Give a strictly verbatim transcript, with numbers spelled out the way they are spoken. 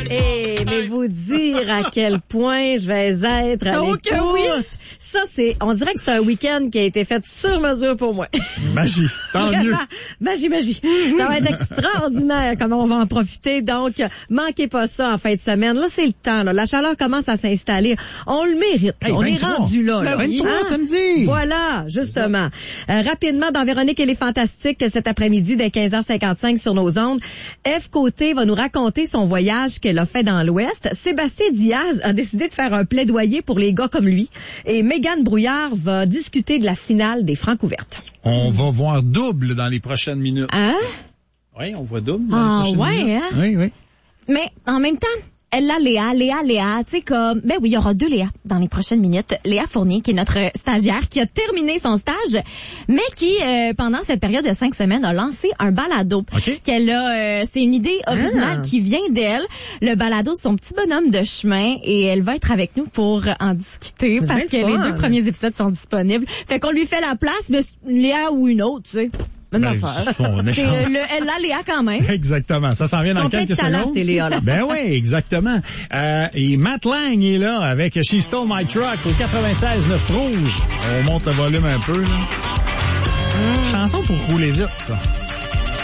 Et mais vous dire à quel point je vais être à Oh l'écoute. que oui. Ça, c'est, on dirait que c'est un week-end qui a été fait sur mesure pour moi. Magie, tant mieux. Magie, magie. Ça va être extraordinaire comment on va en profiter. Donc, manquez pas ça en fin de semaine. Là, c'est le temps. Là. La chaleur commence à s'installer. On le mérite. Hey, on vingt-trois. est rendu là. là. Ben, vingt-trois Hein? samedi. Voilà, justement. Euh, rapidement, dans Véronique et les Fantastiques, cet après-midi, dès quinze heures cinquante-cinq sur nos ondes, F. Côté va nous raconter son voyage qu'elle a fait dans l'Ouest. Sébastien Diaz a décidé de faire un plaidoyer pour les gars comme lui. Et Mégane Brouillard va discuter de la finale des Francs ouvertes. On va voir double dans les prochaines minutes. Hein? Oui, on voit double dans Ah, les prochaines ouais, minutes. hein? Oui, oui. Mais en même temps, elle a Léa, Léa, Léa, tu sais comme, ben oui, il y aura deux Léa dans les prochaines minutes. Léa Fournier, qui est notre stagiaire, qui a terminé son stage, mais qui, euh, pendant cette période de cinq semaines, a lancé un balado. OK. Qu'elle a, euh, c'est une idée originale Ah. qui vient d'elle. Le balado, son petit bonhomme de chemin, et elle va être avec nous pour en discuter C'est parce bien que le les fun. deux premiers épisodes sont disponibles. Fait qu'on lui fait la place, mais Léa ou une autre, tu sais. Même Ben, affaire. on C'est échange. euh, le, elle a Léa quand même. Exactement. Ça s'en vient dans Ils sont pleins de quelques talent, secondes. ces Léa-là. Ben oui, exactement. Euh, et Matt Lang est là avec She Stole My Truck au quatre-vingt-seize neuf Rouge. On monte le volume un peu, là. Chanson pour rouler vite, ça.